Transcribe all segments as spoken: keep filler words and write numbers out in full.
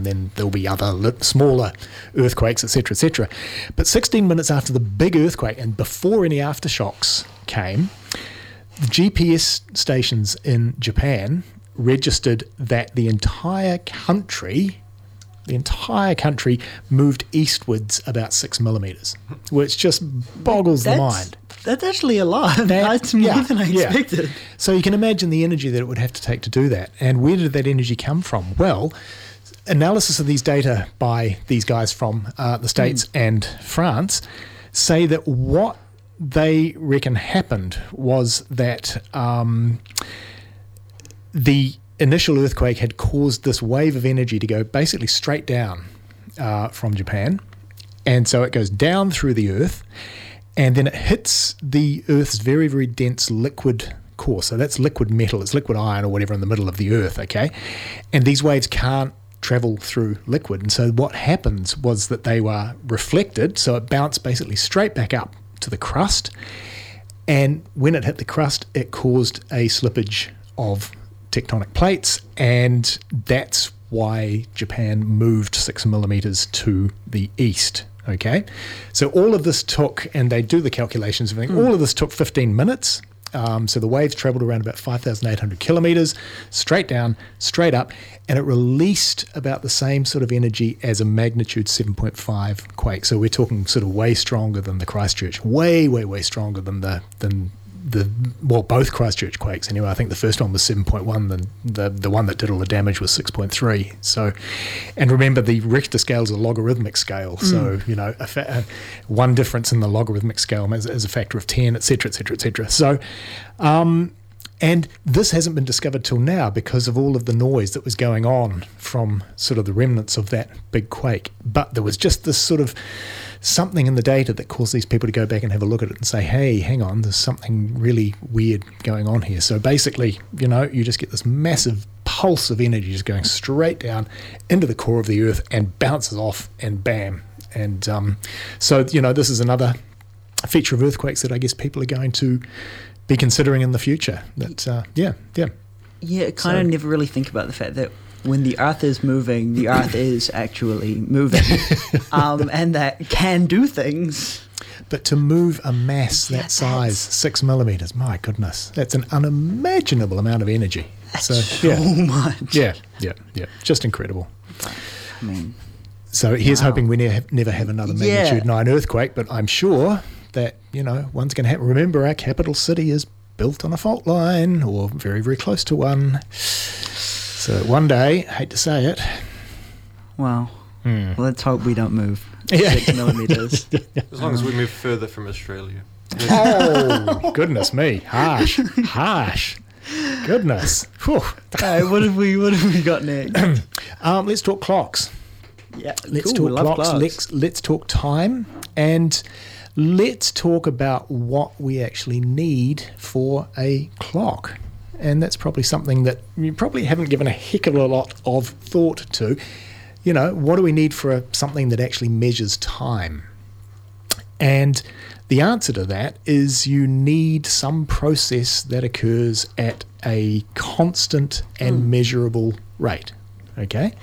and then there'll be other li- smaller earthquakes, et cetera, et cetera. But sixteen minutes after the big earthquake and before any aftershocks came, the G P S stations in Japan registered that the entire country, the entire country moved eastwards about six millimetres, which just boggles That's, the mind. That's actually a lot. That- That's more yeah, than I yeah. expected. So you can imagine the energy that it would have to take to do that. And where did that energy come from? Well, analysis of these data by these guys from uh, the States mm. and France say that what they reckon happened was that um, the initial earthquake had caused this wave of energy to go basically straight down uh, from Japan. And so it goes down through the earth, and then it hits the earth's very, very dense liquid core. So that's liquid metal, it's liquid iron or whatever in the middle of the earth, okay? And these waves can't travel through liquid. And so what happens was that they were reflected, so it bounced basically straight back up to the crust, and when it hit the crust, it caused a slippage of tectonic plates, and that's why Japan moved six millimeters to the east. Okay, so all of this took, and they do the calculations, I think, mm. all of this took fifteen minutes. Um, so the waves travelled around about five thousand eight hundred kilometres, straight down, straight up, and it released about the same sort of energy as a magnitude seven point five quake. So we're talking sort of way stronger than the Christchurch, way, way, way stronger than the than the well, both Christchurch quakes anyway. I think the first one was seven point one, then the the one that did all the damage was six point three. So, and remember the Richter scale is a logarithmic scale, mm. so you know a fa- a, one difference in the logarithmic scale is, is a factor of ten, et cetera, et cetera, et cetera. So, um, and this hasn't been discovered till now because of all of the noise that was going on from sort of the remnants of that big quake. But there was just this sort of something in the data that caused these people to go back and have a look at it and say, hey, hang on, there's something really weird going on here. So basically, you know, you just get this massive pulse of energy just going straight down into the core of the earth and bounces off and bam. And um, so, you know, this is another feature of earthquakes that I guess people are going to be considering in the future. That, uh, yeah, yeah. Yeah, kind of so, never really think about the fact that when the earth is moving, the earth is actually moving, um, and that can do things. But to move a mass yeah, that size, six millimeters, my goodness, that's an unimaginable amount of energy. That's so, so yeah. much. Yeah, yeah, yeah, just incredible. I mean, so here's wow. hoping we ne- never have another magnitude yeah. nine earthquake, but I'm sure that, you know, one's going to happen. Remember, our capital city is built on a fault line or very, very close to one. So one day, hate to say it. Well, hmm. let's hope we don't move yeah. six millimeters. As long as we move further from Australia. Oh, goodness me. Harsh. Harsh. Goodness. Whew. Right, what have we what have we got next? um, let's talk clocks. Yeah. Let's cool, talk love clocks. clocks. Let's let's talk time, and let's talk about what we actually need for a clock. And that's probably something that you probably haven't given a heck of a lot of thought to. You know, what do we need for a, something that actually measures time? And the answer to that is you need some process that occurs at a constant and mm. measurable rate. Okay?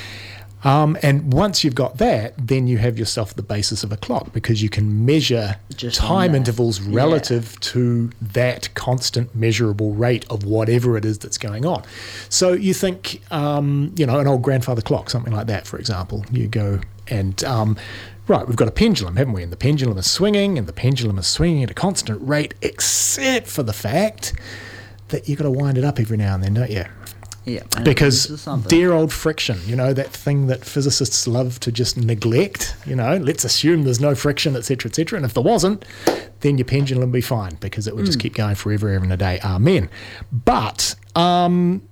Um, and once you've got that, then you have yourself the basis of a clock, because you can measure Just time intervals relative yeah. to that constant measurable rate of whatever it is that's going on. So you think, um, you know, an old grandfather clock, something like that, for example. You go and, um, right, we've got a pendulum, haven't we? And the pendulum is swinging, and the pendulum is swinging at a constant rate, except for the fact that you've got to wind it up every now and then, don't you? Yeah, because dear old friction, you know, that thing that physicists love to just neglect, you know, let's assume there's no friction, et cetera, et cetera. And if there wasn't, then your pendulum would be fine, because it would mm. just keep going forever, ever and a day. Amen. But, um,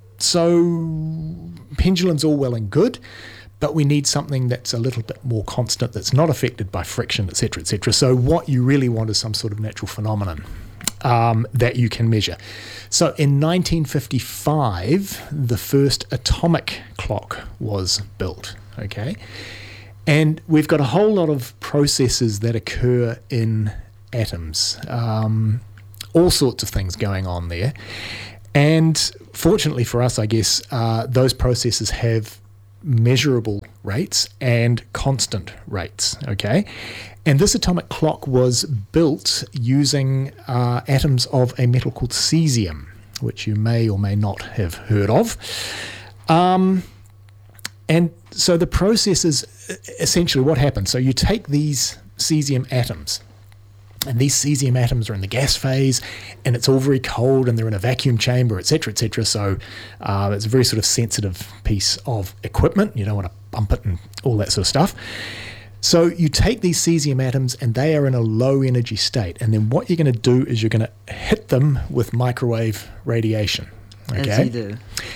so pendulum's all well and good, but we need something that's a little bit more constant, that's not affected by friction, et cetera, et cetera. So what you really want is some sort of natural phenomenon um, that you can measure. So in nineteen fifty-five, the first atomic clock was built, okay? And we've got a whole lot of processes that occur in atoms, um, all sorts of things going on there. And fortunately for us, I guess, uh, those processes have measurable rates and constant rates, okay? And this atomic clock was built using uh, atoms of a metal called cesium, which you may or may not have heard of. Um, and so the process is essentially what happens. So you take these cesium atoms, and these cesium atoms are in the gas phase, and it's all very cold, and they're in a vacuum chamber, et cetera, et cetera. So uh, it's a very sort of sensitive piece of equipment. You don't want to bump it and all that sort of stuff. So you take these cesium atoms, and they are in a low energy state. And then what you're going to do is you're going to hit them with microwave radiation. Okay? As you do.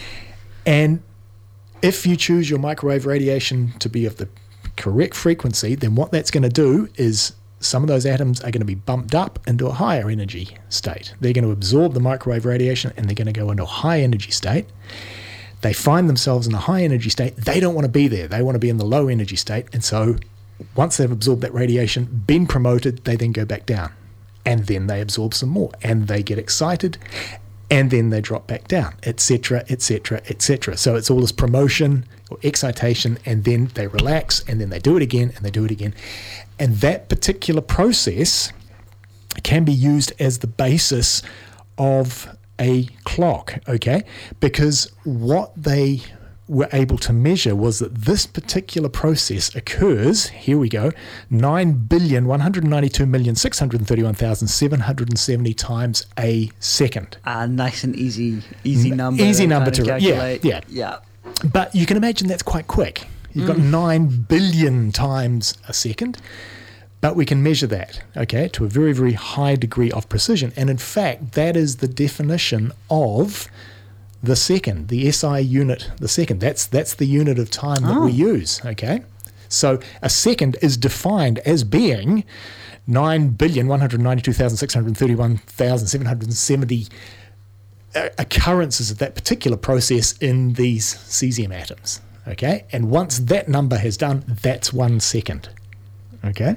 And if you choose your microwave radiation to be of the correct frequency, then what that's going to do is some of those atoms are going to be bumped up into a higher energy state. They're going to absorb the microwave radiation, and they're going to go into a high energy state. They find themselves in a high energy state. They don't want to be there. They want to be in the low energy state. And so once they've absorbed that radiation, been promoted, they then go back down. And then they absorb some more, and they get excited, and then they drop back down, et cetera, et cetera, et cetera. So it's all this promotion or excitation, and then they relax, and then they do it again, and they do it again. And that particular process can be used as the basis of a clock, okay? Because what they were able to measure was that this particular process occurs, here we go, nine billion, one hundred ninety-two million, six hundred thirty-one thousand, seven hundred seventy times a second. Ah, nice and easy, easy number. Easy to number kind of to, calculate. yeah, Yeah. yeah. But you can imagine that's quite quick. You've got nine billion times a second, but we can measure that, okay, to a very, very high degree of precision. And in fact, that is the definition of the second, the S I unit, the second. That's that's the unit of time that Oh. we use, okay? So a second is defined as being nine billion, one hundred ninety-two thousand, six hundred thirty-one thousand, seven hundred seventy uh, occurrences of that particular process in these cesium atoms, okay? And once that number has done, that's one second, okay?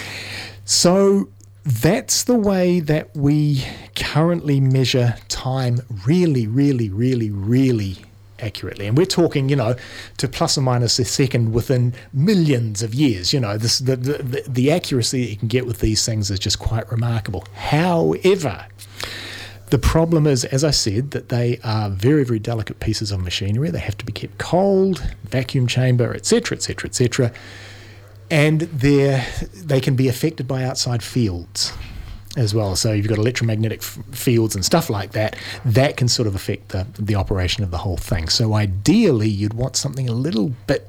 So that's the way that we currently measure time really, really, really, really accurately. And we're talking, you know, to plus or minus a second within millions of years. You know, this, the, the, the accuracy that you can get with these things is just quite remarkable. However, the problem is, as I said, that they are very, very delicate pieces of machinery. They have to be kept cold, vacuum chamber, et cetera, et cetera, et cetera. And they're, they can be affected by outside fields as well. So you've got electromagnetic f- fields and stuff like that. That can sort of affect the, the operation of the whole thing. So ideally, you'd want something a little bit,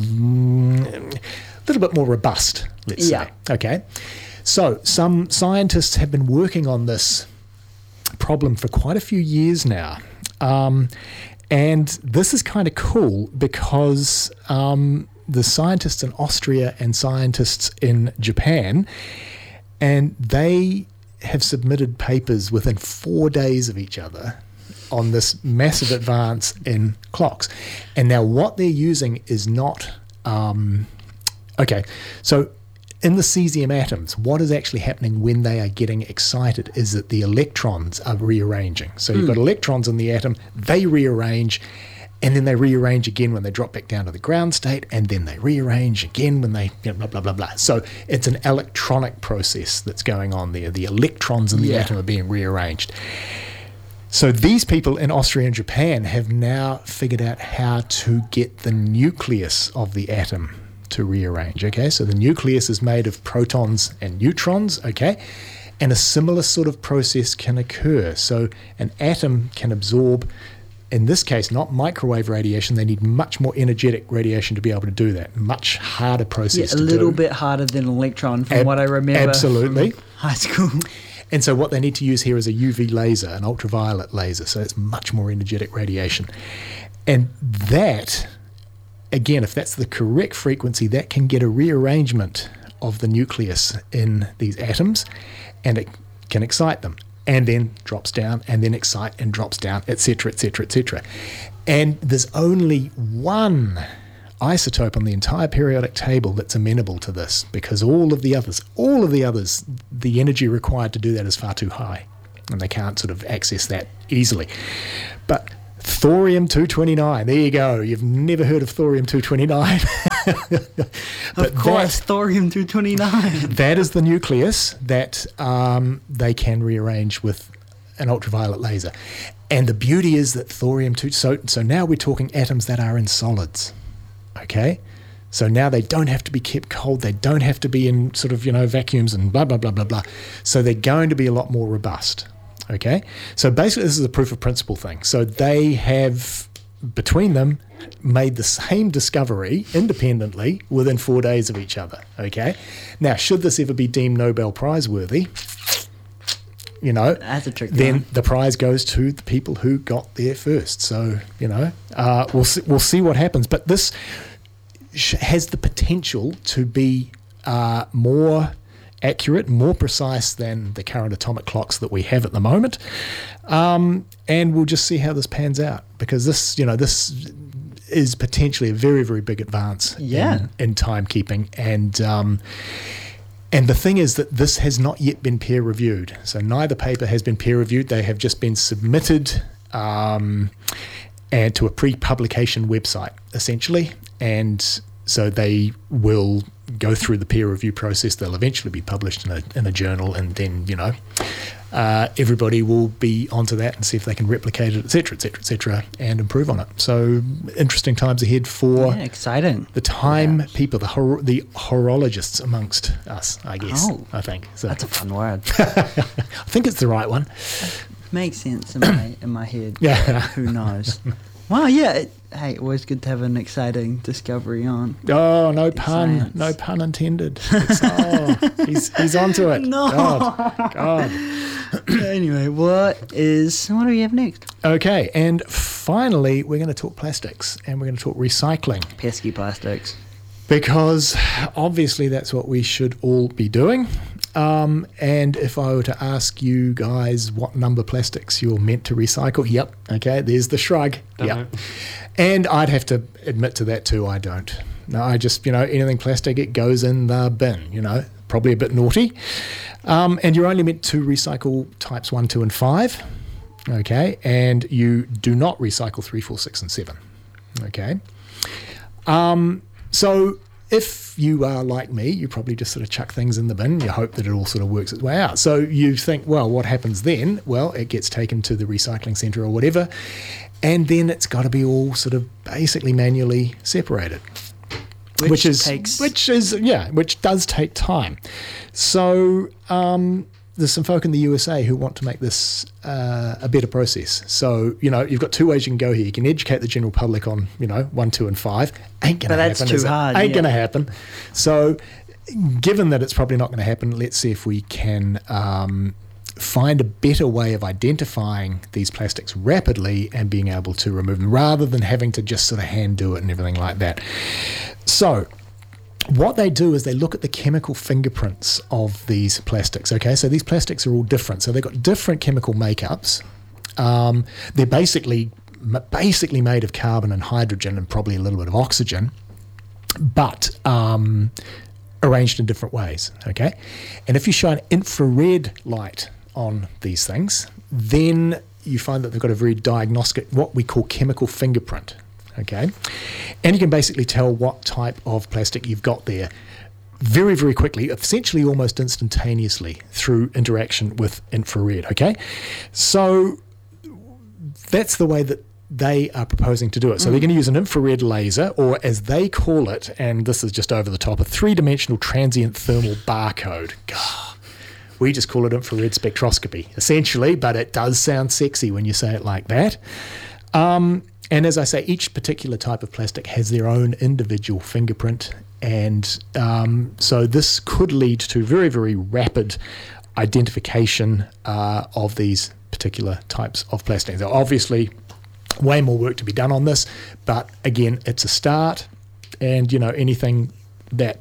mm, little bit more robust, let's Yeah. say. Okay. So some scientists have been working on this problem for quite a few years now. Um, and this is kind of cool because um, the scientists in Austria and scientists in Japan, and they have submitted papers within four days of each other on this massive advance in clocks. And now what they're using is not... Um, okay, so in the cesium atoms, what is actually happening when they are getting excited is that the electrons are rearranging. So you've got electrons in the atom, they rearrange, and then they rearrange again when they drop back down to the ground state, and then they rearrange again when they, you know, blah, blah, blah, blah. So it's an electronic process that's going on there. The electrons in the Yeah. atom are being rearranged. So these people in Austria and Japan have now figured out how to get the nucleus of the atom to rearrange, okay? So the nucleus is made of protons and neutrons, okay? And a similar sort of process can occur. So an atom can absorb, in this case, not microwave radiation. They need much more energetic radiation to be able to do that. Much harder process Yeah, a to little do. bit harder than an electron from Ab- what I remember. absolutely. From high school. And so what they need to use here is a U V laser, an ultraviolet laser. So it's much more energetic radiation. And that, again, if that's the correct frequency, that can get a rearrangement of the nucleus in these atoms, and it can excite them, and then drops down, and then excite and drops down, et cetera, et cetera, et cetera. And there's only one isotope on the entire periodic table that's amenable to this, because all of the others, all of the others, the energy required to do that is far too high, and they can't sort of access that easily. But Thorium two twenty-nine. There you go. You've never heard of thorium two twenty-nine. Of course, that, thorium two twenty-nine. That is the nucleus that um, they can rearrange with an ultraviolet laser. And the beauty is that thorium two, so, so now we're talking atoms that are in solids, okay? So now they don't have to be kept cold. They don't have to be in sort of, you know, vacuums and blah, blah, blah, blah, blah. So they're going to be a lot more robust, okay? So basically this is a proof of principle thing. So they have, between them, made the same discovery independently within four days of each other, okay? Now, should this ever be deemed Nobel Prize worthy, you know, That's a trick then one. the prize goes to the people who got there first. So, you know, uh, we'll see, we'll see what happens. But this sh- has the potential to be uh, more accurate, more precise than the current atomic clocks that we have at the moment. Um, and we'll just see how this pans out, because this, you know, this is potentially a very, very big advance yeah. in, in timekeeping. And um, and the thing is that this has not yet been peer reviewed. So neither paper has been peer reviewed. They have just been submitted um, and to a pre-publication website, essentially. And so they will go through the peer review process. They'll eventually be published in a in a journal, and then, you know, uh, everybody will be onto that and see if they can replicate it, et cetera, et cetera, et cetera, and improve on it. So interesting times ahead for Yeah, exciting. the time Yeah. people, the hor- the horologists amongst us, I guess. Oh, I think so. That's a fun word. I think it's the right one. Makes sense in my in my head. Yeah. Who knows? Wow, yeah. It, hey, always good to have an exciting discovery on. Oh, no pun, Science. no pun intended. It's, oh, he's he's onto it. No. God, God. Anyway, what is what do we have next? Okay, and finally, we're going to talk plastics, and we're going to talk recycling, Pesky plastics. because obviously that's what we should all be doing. Um, and if I were to ask you guys what number plastics you're meant to recycle, yep, okay, there's the shrug. Don't Yep. know. And I'd have to admit to that too, I don't. No, I just, you know, anything plastic, it goes in the bin, you know, probably a bit naughty. Um, and you're only meant to recycle types one, two, and five, okay? And you do not recycle three, four, six, and seven, okay? Um, so if you are like me, you probably just sort of chuck things in the bin. You hope that it all sort of works its way out. So you think, well, what happens then? Well, it gets taken to the recycling centre or whatever, and then it's got to be all sort of basically manually separated. Which, Which is, takes which is, yeah, which does take time. So um, there's some folk in the U S A who want to make this uh, a better process. So, you know, you've got two ways you can go here. You can educate the general public on, you know, one, two, and five. Ain't going to But happen. that's too is it? hard, Ain't yeah. going to happen. So, given that it's probably not going to happen, let's see if we can um, find a better way of identifying these plastics rapidly and being able to remove them, rather than having to just sort of hand do it and everything like that. So, what they do is they look at the chemical fingerprints of these plastics. Okay, so these plastics are all different. So they've got different chemical makeups. Um, they're basically basically made of carbon and hydrogen and probably a little bit of oxygen, but um, arranged in different ways. Okay, and if you shine infrared light on these things, then you find that they've got a very diagnostic, what we call chemical fingerprint. Okay, and you can basically tell what type of plastic you've got there very, very quickly, essentially almost instantaneously through interaction with infrared. Okay, so that's the way that they are proposing to do it. So mm. they're going to use an infrared laser, or as they call it, and this is just over the top, a three-dimensional transient thermal barcode. God, we just call it infrared spectroscopy, essentially, but it does sound sexy when you say it like that. Um, And as I say, each particular type of plastic has their own individual fingerprint. And um, so this could lead to very, very rapid identification uh, of these particular types of plastics. Now, obviously, way more work to be done on this. But again, it's a start. And, you know, anything that,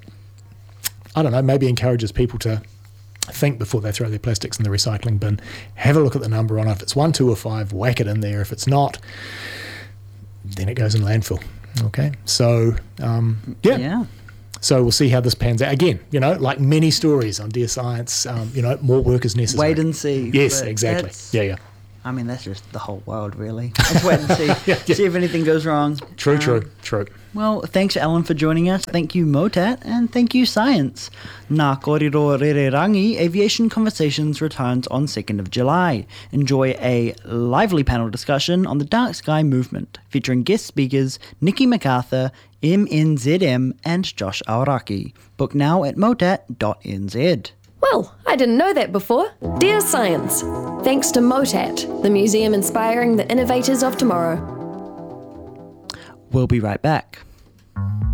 I don't know, maybe encourages people to think before they throw their plastics in the recycling bin. Have a look at the number on it. If it's one, two, or five, whack it in there. If it's not, then it goes in landfill. Okay, so um, yeah. Yeah. So we'll see how this pans out. Again, you know, like many stories on Dear Science, um, you know, more work is necessary. Wait and see. Yes, but exactly. that's- Yeah, yeah. I mean, that's just the whole world, really. Let's wait and see. yeah, yeah. See if anything goes wrong. True, um, true, true. Well, thanks, Alan, for joining us. Thank you, Motat, and thank you, Science. Nā Kōrero Rererangi Aviation Conversations returns on second of July. Enjoy a lively panel discussion on the dark sky movement, featuring guest speakers Nikki MacArthur, M N Z M, and Josh Aoraki. Book now at motat dot n z. Well, I didn't know that before. Dear Science, thanks to Motat, the museum inspiring the innovators of tomorrow. We'll be right back.